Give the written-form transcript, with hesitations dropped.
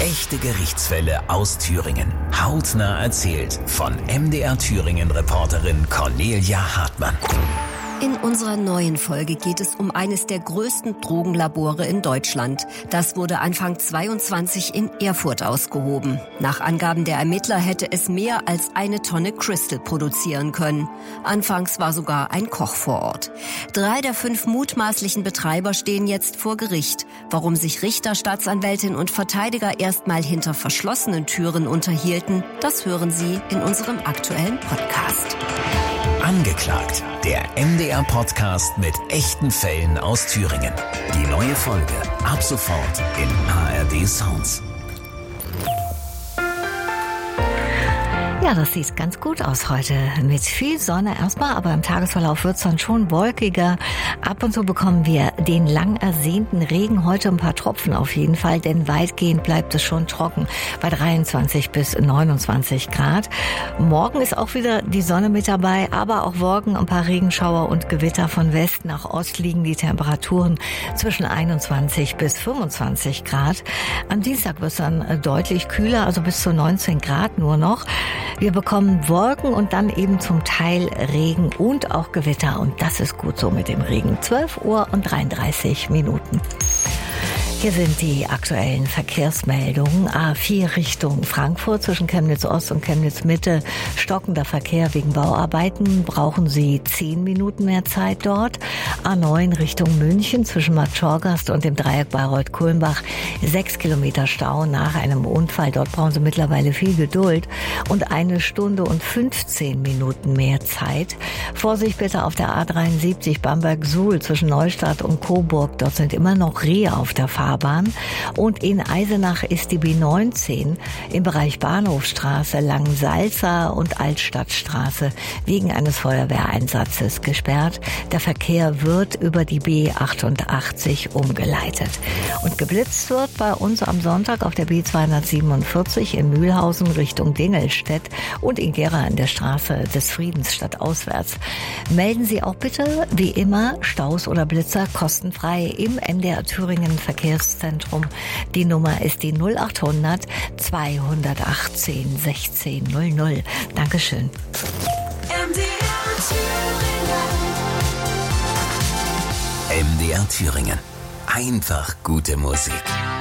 Echte Gerichtsfälle aus Thüringen. Hautnah erzählt von MDR Thüringen-Reporterin Cornelia Hartmann. In unserer neuen Folge geht es um eines der größten Drogenlabore in Deutschland. Das wurde Anfang 22 in Erfurt ausgehoben. Nach Angaben der Ermittler hätte es mehr als 1 Tonne Crystal produzieren können. Anfangs war sogar ein Koch vor Ort. 3 der 5 mutmaßlichen Betreiber stehen jetzt vor Gericht. Warum sich Richter, Staatsanwältin und Verteidiger erstmal hinter verschlossenen Türen unterhielten, das hören Sie in unserem aktuellen Podcast. Angeklagt, der MDR-Podcast mit echten Fällen aus Thüringen. Die neue Folge ab sofort in ARD Sounds. Ja, das sieht ganz gut aus heute. Mit viel Sonne erstmal, aber im Tagesverlauf wird es dann schon wolkiger. Ab und zu bekommen wir den lang ersehnten Regen. Heute ein paar Tropfen auf jeden Fall, denn weitgehend bleibt es schon trocken bei 23 bis 29 Grad. Morgen ist auch wieder die Sonne mit dabei, aber auch Wolken, ein paar Regenschauer und Gewitter. Von West nach Ost liegen die Temperaturen zwischen 21 bis 25 Grad. Am Dienstag wird es dann deutlich kühler, also bis zu 19 Grad nur noch. Wir bekommen Wolken und dann eben zum Teil Regen und auch Gewitter. Und das ist gut so mit dem Regen. 12 Uhr und 33 Minuten. Hier sind die aktuellen Verkehrsmeldungen. A4 Richtung Frankfurt zwischen Chemnitz Ost und Chemnitz Mitte. Stockender Verkehr wegen Bauarbeiten. Brauchen Sie 10 Minuten mehr Zeit dort. A9 Richtung München zwischen Matschorgast und dem Dreieck Bayreuth-Kulmbach. 6 Kilometer Stau nach einem Unfall. Dort brauchen Sie mittlerweile viel Geduld. Und 1 Stunde und 15 Minuten mehr Zeit. Vorsicht bitte auf der A73 Bamberg-Suhl zwischen Neustadt und Coburg. Dort sind immer noch Rehe auf der Fahrbahn. Und in Eisenach ist die B19 im Bereich Bahnhofstraße, Langensalza und Altstadtstraße wegen eines Feuerwehreinsatzes gesperrt. Der Verkehr wird über die B88 umgeleitet. Und geblitzt wird bei uns am Sonntag auf der B247 in Mühlhausen Richtung Dingelstedt und in Gera an der Straße des Friedens stadtauswärts. Melden Sie auch bitte, wie immer, Staus oder Blitzer kostenfrei im MDR Thüringen Verkehrszentrum. Die Nummer ist die 0800 218 16 00. Dankeschön. MDR Thüringen. Einfach gute Musik.